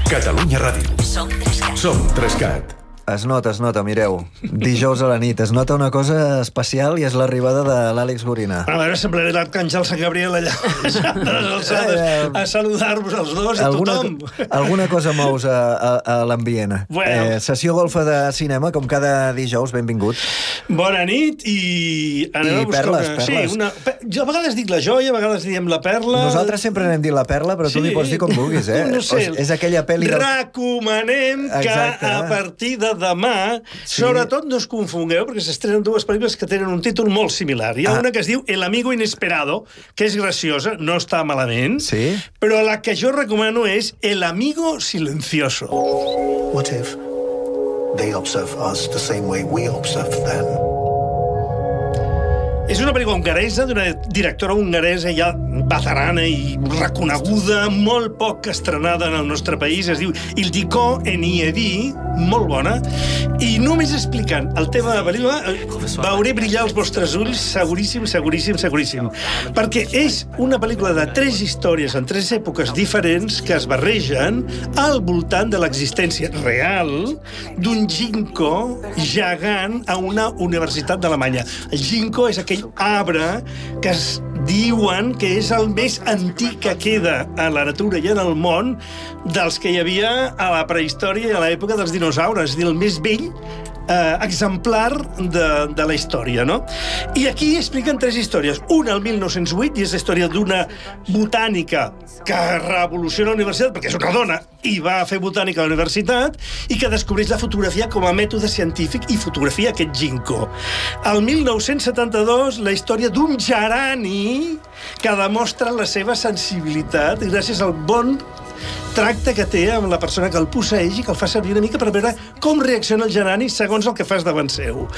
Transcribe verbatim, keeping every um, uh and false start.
Catalunya Ràdio. Som Trescat. Som Trescat. Es nota, es nota, mireu. Dijous a la nit. Es nota una cosa especial i és l'arribada de l'Àlex Gorina. A veure, semblaré l'Arcàngel Sant Gabriel allà a saludar-vos els dos i a tothom. Alguna cosa mous a, a, a l'ambient. Bueno. Eh, sessió golfa de cinema, com cada dijous, benvingut. Bona nit i... Anem I a buscar perles, una... perles. Sí, una... Jo a vegades dic la joia, a vegades diem la perla... Nosaltres sempre n'hem dit la perla, però tu Sí. li pots dir com vulguis, eh? No sé. O, és aquella pel·li... Del... Recomanem que Exacte. a partir de demà, Sí. sobretot no us confongueu, perquè s'estrenen dues pel·lícules que tenen un títol molt similar. Hi ha Ah. una que es diu El amigo inesperado, que és graciosa, no està malament, Sí? però la que jo recomano és El amigo silencioso. What if they observe us the same way we observe them? És una pel·lícula hongaresa, d'una directora hongaresa ja veterana i reconeguda, molt poc estrenada en el nostre país. Es diu Ildikó Enyedi, molt bona. I només explicant el tema de la pel·lícula veuré brillar els vostres ulls seguríssim, seguríssim, seguríssim. Perquè és una pel·lícula de tres històries en tres èpoques diferents que es barregen al voltant de l'existència real d'un ginkgo gegant a una universitat d'Alemanya. El ginkgo és aquell arbre que es diuen que és el més antic que queda a la natura i en el món dels que hi havia a la prehistòria i a l'època dels dinosaures, és a dir, el més vell eh, exemplar de, de la història, no? I aquí expliquen tres històries. Una al mil nou-cents vuit, i és la història d'una botànica que revoluciona la universitat, perquè és una dona i va fer botànica a la universitat, i que descobreix la fotografia com a mètode científic i fotografia aquest ginkgo. Al mil nou-cents setanta-dos, la història d'un gerani que demostra la seva sensibilitat gràcies al bon tracte que té amb la persona que el posseeix i que el fa servir una mica per veure com reacciona el gerani segons el que fas davant seu.